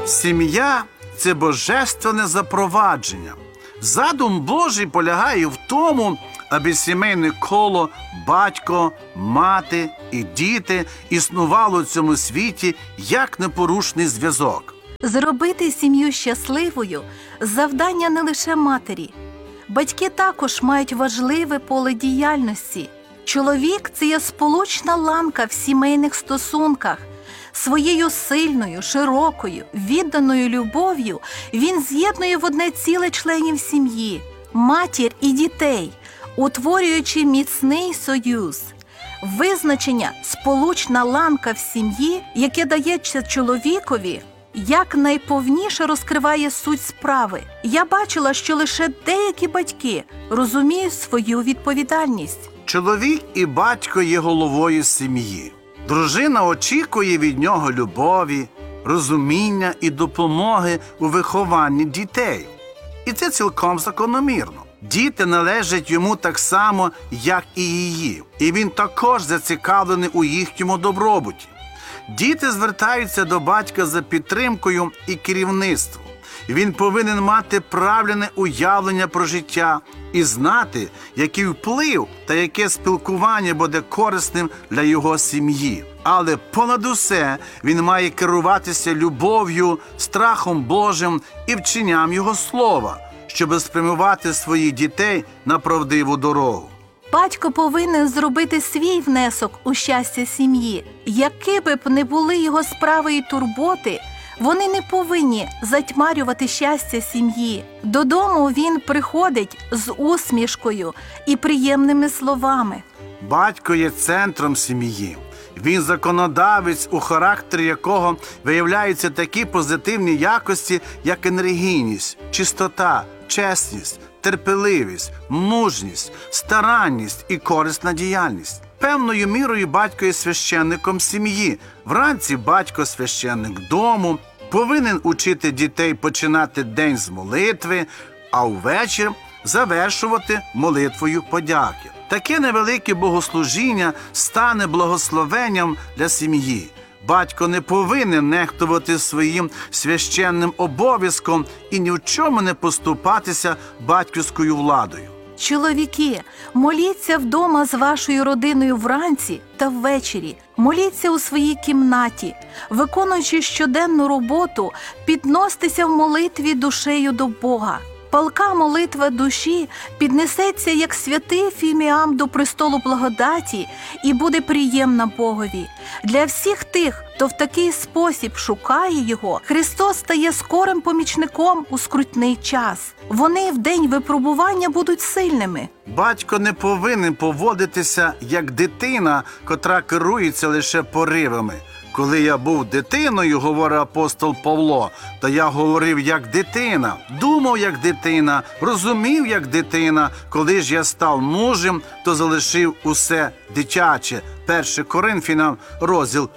Сім'я – це божественне запровадження. Задум Божий полягає в тому, аби сімейне коло батько, мати і діти існувало в цьому світі як непорушний зв'язок. Зробити сім'ю щасливою – завдання не лише матері. Батьки також мають важливе поле діяльності. Чоловік – це є сполучна ланка в сімейних стосунках. Своєю сильною, широкою, відданою любов'ю він з'єднує в одне ціле членів сім'ї – матір і дітей, утворюючи міцний союз. Визначення «сполучна ланка в сім'ї», яке дається чоловікові, як найповніше розкриває суть справи. Я бачила, що лише деякі батьки розуміють свою відповідальність. Чоловік і батько є головою сім'ї. Дружина очікує від нього любові, розуміння і допомоги у вихованні дітей. І це цілком закономірно. Діти належать йому так само, як і її. І він також зацікавлений у їхньому добробуті. Діти звертаються до батька за підтримкою і керівництвом. Він повинен мати правильне уявлення про життя і знати, який вплив та яке спілкування буде корисним для його сім'ї. Але понад усе він має керуватися любов'ю, страхом Божим і вченням Його слова, щоб спрямувати своїх дітей на правдиву дорогу. Батько повинен зробити свій внесок у щастя сім'ї. Які б не були його справи і турботи, вони не повинні затьмарювати щастя сім'ї. Додому він приходить з усмішкою і приємними словами. Батько є центром сім'ї. Він законодавець, у характері якого виявляються такі позитивні якості, як енергійність, чистота, чесність, терпеливість, мужність, старанність і корисна діяльність. Певною мірою батько є священником сім'ї. Вранці батько священник дому, повинен учити дітей починати день з молитви, а увечір завершувати молитвою подяки. Таке невелике богослужіння стане благословенням для сім'ї. Батько не повинен нехтувати своїм священним обов'язком і ні в чому не поступатися батьківською владою. Чоловіки, моліться вдома з вашою родиною вранці та ввечері. Моліться у своїй кімнаті. Виконуючи щоденну роботу, підносьтеся в молитві душею до Бога. Палка молитва душі піднесеться, як святий фіміам до престолу благодаті і буде приємна Богові. Для всіх тих, хто в такий спосіб шукає Його, Христос стає скорим помічником у скрутний час. Вони в день випробування будуть сильними. Батько не повинен поводитися як дитина, котра керується лише поривами. Коли я був дитиною, говорить апостол Павло, то я говорив як дитина, думав як дитина, розумів як дитина. Коли ж я став мужем, то залишив усе дитяче. 1 Коринфянам, розділ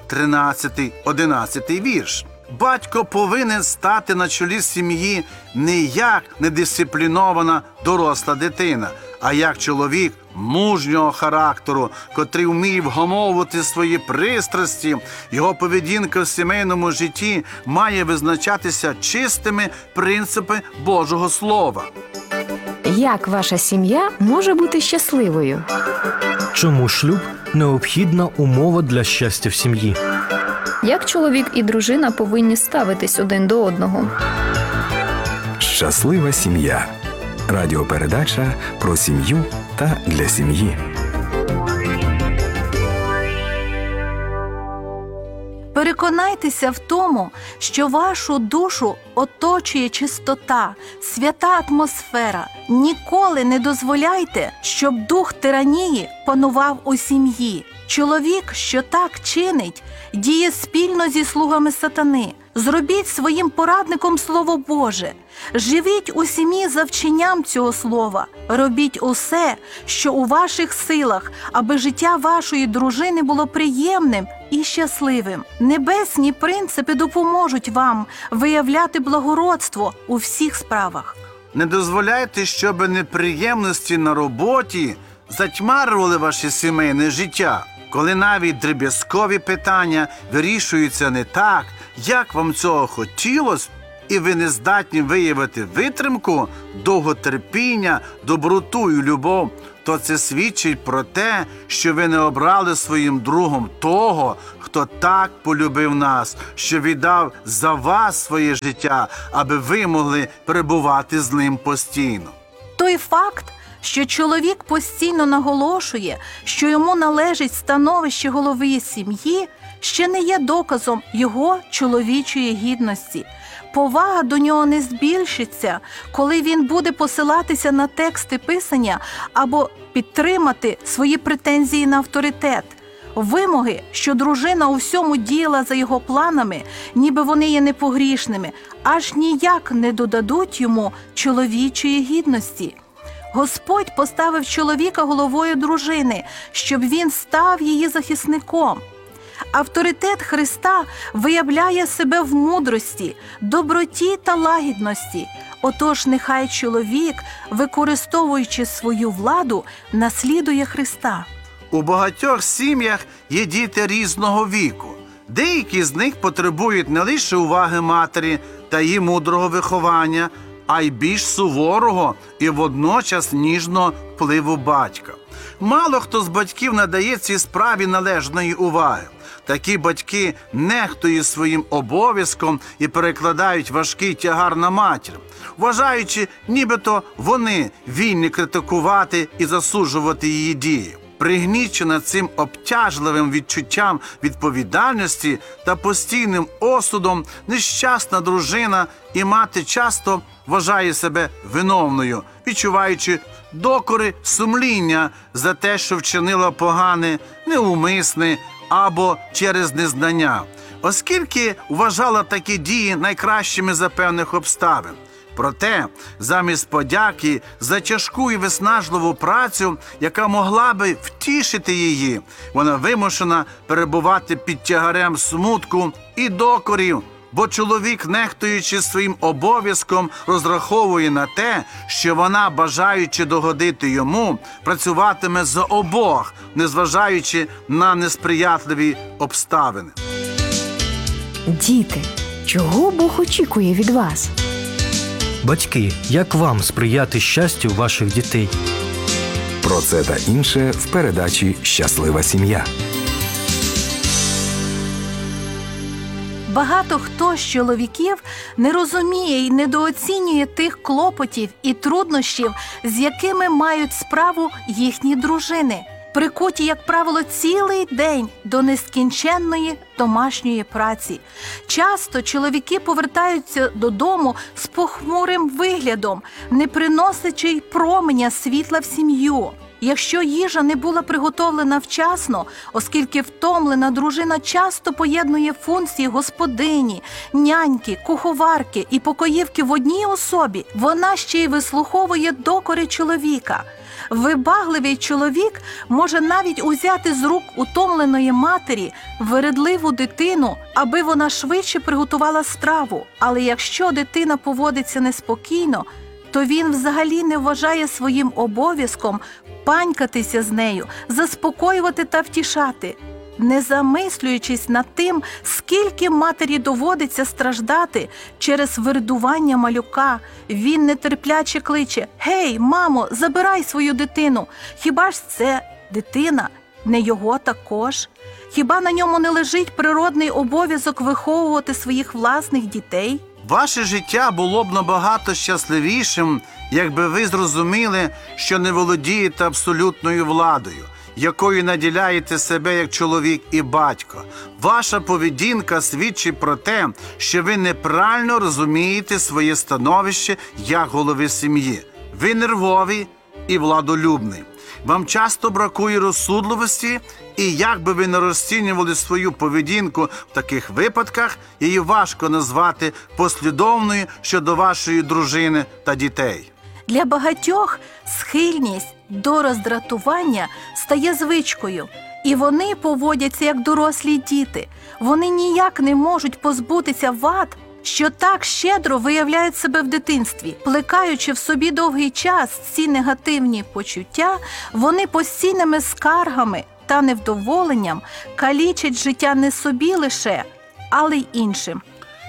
13-11 вірш. Батько повинен стати на чолі сім'ї не як недисциплінована доросла дитина, а як чоловік мужнього характеру, котрий вміє вгамовувати свої пристрасті. Його поведінка в сімейному житті має визначатися чистими принципами Божого Слова. Як ваша сім'я може бути щасливою? Чому шлюб – необхідна умова для щастя в сім'ї? Як чоловік і дружина повинні ставитись один до одного? Щаслива сім'я. Радіопередача про сім'ю та для сім'ї. Переконайтеся в тому, що вашу душу оточує чистота, свята атмосфера. Ніколи не дозволяйте, щоб дух тиранії панував у сім'ї. Чоловік, що так чинить, діє спільно зі слугами сатани. Зробіть своїм порадником Слово Боже. Живіть у сім'ї за вченням цього слова. Робіть усе, що у ваших силах, аби життя вашої дружини було приємним і щасливим. Небесні принципи допоможуть вам виявляти благородство у всіх справах. Не дозволяйте, щоб неприємності на роботі затьмарювали ваше сімейне життя. Коли навіть дріб'язкові питання вирішуються не так, як вам цього хотілося, і ви не здатні виявити витримку, довготерпіння, доброту і любов, то це свідчить про те, що ви не обрали своїм другом того, хто так полюбив нас, що віддав за вас своє життя, аби ви могли перебувати з ним постійно. Той факт, що чоловік постійно наголошує, що йому належить становище голови сім'ї, ще не є доказом його чоловічої гідності. Повага до нього не збільшиться, коли він буде посилатися на тексти Писання або підтримати свої претензії на авторитет. Вимоги, що дружина у всьому діяла за його планами, ніби вони є непогрішними, аж ніяк не додадуть йому чоловічої гідності. Господь поставив чоловіка головою дружини, щоб він став її захисником. Авторитет Христа виявляє себе в мудрості, доброті та лагідності. Отож, нехай чоловік, використовуючи свою владу, наслідує Христа. У багатьох сім'ях є діти різного віку. Деякі з них потребують не лише уваги матері та її мудрого виховання, а й більш суворого і водночас ніжного впливу батька. Мало хто з батьків надає цій справі належної уваги. Такі батьки нехтують своїм обов'язком і перекладають важкий тягар на матір, вважаючи, нібито вони вільні критикувати і засуджувати її дії. Пригнічена цим обтяжливим відчуттям відповідальності та постійним осудом, нещасна дружина і мати часто вважає себе виновною, відчуваючи докори сумління за те, що вчинила погане, неумисне або через незнання, оскільки вважала такі дії найкращими за певних обставин. Проте, замість подяки за тяжку і виснажливу працю, яка могла би втішити її, вона вимушена перебувати під тягарем смутку і докорів, бо чоловік, нехтуючи своїм обов'язком, розраховує на те, що вона, бажаючи догодити йому, працюватиме за обох, незважаючи на несприятливі обставини. Діти, чого Бог очікує від вас? Батьки, як вам сприяти щастю ваших дітей? Про це та інше в передачі «Щаслива сім'я». Багато хто з чоловіків не розуміє і недооцінює тих клопотів і труднощів, з якими мають справу їхні дружини, прикуті, як правило, цілий день до нескінченної домашньої праці. Часто чоловіки повертаються додому з похмурим виглядом, не приносячи й променя світла в сім'ю. Якщо їжа не була приготовлена вчасно, оскільки втомлена дружина часто поєднує функції господині, няньки, куховарки і покоївки в одній особі, вона ще й вислуховує докори чоловіка. Вибагливий чоловік може навіть узяти з рук утомленої матері вередливу дитину, аби вона швидше приготувала страву. Але якщо дитина поводиться неспокійно, то він взагалі не вважає своїм обов'язком панькатися з нею, заспокоювати та втішати. Не замислюючись над тим, скільки матері доводиться страждати через виридування малюка, він нетерпляче кличе: «Гей, мамо, забирай свою дитину! Хіба ж це дитина, не його також? Хіба на ньому не лежить природний обов'язок виховувати своїх власних дітей?» Ваше життя було б набагато щасливішим, якби ви зрозуміли, що не володієте абсолютною владою, якою наділяєте себе як чоловік і батько. Ваша поведінка свідчить про те, що ви неправильно розумієте своє становище як голови сім'ї. Ви нервові і владолюбний. Вам часто бракує розсудливості, і як би ви не розцінювали свою поведінку в таких випадках, її важко назвати послідовною щодо вашої дружини та дітей. Для багатьох схильність до роздратування стає звичкою, і вони поводяться як дорослі діти. Вони ніяк не можуть позбутися вад, що так щедро виявляють себе в дитинстві. Плекаючи в собі довгий час ці негативні почуття, вони постійними скаргами та невдоволенням калічать життя не собі лише, але й іншим.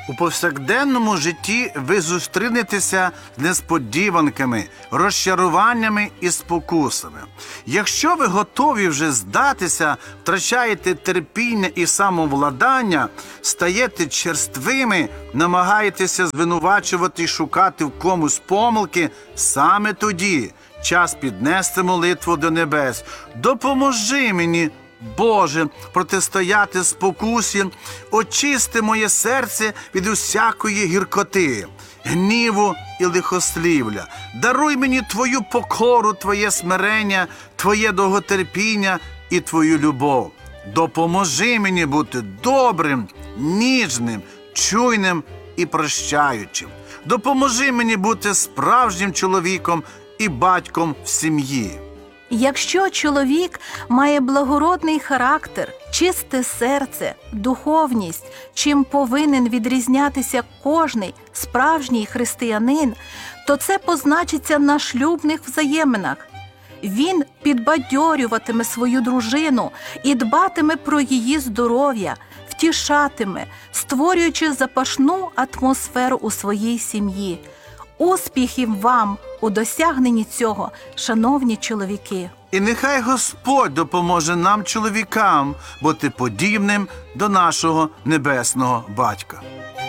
У повсякденному житті ви зустрінетеся з несподіванками, розчаруваннями і спокусами. Якщо ви готові вже здатися, втрачаєте терпіння і самовладання, стаєте черствими, намагаєтеся звинувачувати і шукати в комусь помилки, саме тоді час піднести молитву до небес. Допоможи мені, Боже, протистояти спокусі, очисти моє серце від усякої гіркоти, гніву і лихослівля. Даруй мені Твою покору, Твоє смирення, Твоє довготерпіння і Твою любов. Допоможи мені бути добрим, ніжним, чуйним і прощаючим. Допоможи мені бути справжнім чоловіком і батьком в сім'ї. Якщо чоловік має благородний характер, чисте серце, духовність, чим повинен відрізнятися кожний справжній християнин, то це позначиться на шлюбних взаєминах. Він підбадьорюватиме свою дружину і дбатиме про її здоров'я, втішатиме, створюючи запашну атмосферу у своїй сім'ї. Успіхів вам у досягненні цього, шановні чоловіки! І нехай Господь допоможе нам, чоловікам, бути подібним до нашого небесного Батька.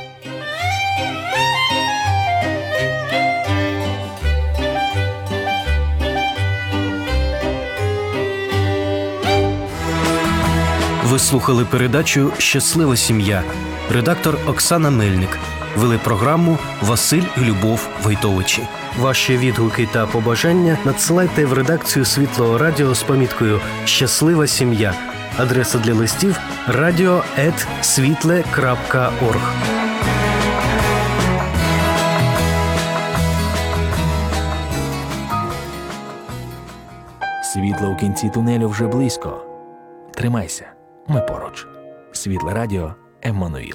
Ви слухали передачу «Щаслива сім'я». Редактор Оксана Мельник. Вели програму Василь і Любов Войтовичі. Ваші відгуки та побажання надсилайте в редакцію Світлого Радіо з поміткою «Щаслива сім'я». Адреса для листів – radio@svitle.org. Світло у кінці тунелю вже близько. Тримайся, ми поруч. Світле радіо Еммануїл.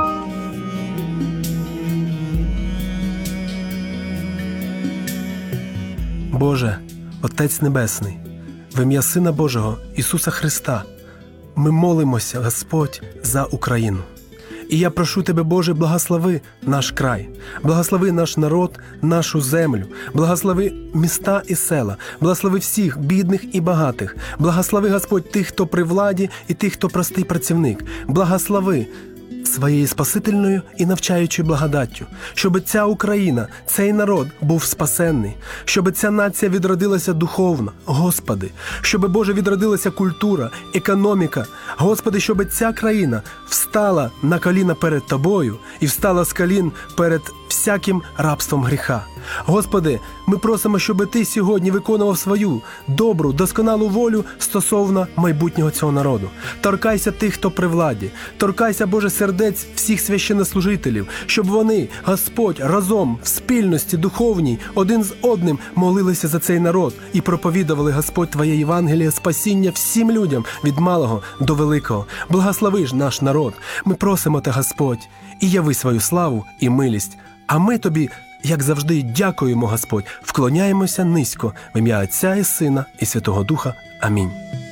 Боже, Отець Небесний, в ім'я Сина Божого Ісуса Христа, ми молимося, Господь, за Україну. І я прошу Тебе, Боже, благослови наш край, благослови наш народ, нашу землю, благослови міста і села, благослови всіх бідних і багатих, благослови, Господь, тих, хто при владі і тих, хто простий працівник, благослови своєю спасительною і навчаючою благодаттю, щоб ця Україна, цей народ був спасенний, щоб ця нація відродилася духовно, Господи, щоб, Боже, відродилася культура, економіка, Господи, щоб ця країна встала на коліна перед Тобою і встала з колін перед всяким рабством гріха. Господи, ми просимо, щоб Ти сьогодні виконував свою добру, досконалу волю стосовно майбутнього цього народу. Торкайся тих, хто при владі. Торкайся, Боже, сердець всіх священнослужителів, щоб вони, Господь, разом, в спільності духовній, один з одним молилися за цей народ і проповідували, Господь, Твоє Євангеліє спасіння всім людям, від малого до великого. Благослови ж наш народ. Ми просимо Те, Господь, і яви свою славу і милість. А ми Тобі, як завжди, дякуємо, Господь, вклоняємося низько в ім'я Отця і Сина і Святого Духа. Амінь.